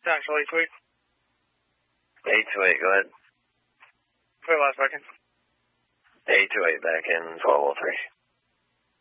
Central 828. 828, go ahead. For the last second. 828, back in 1203.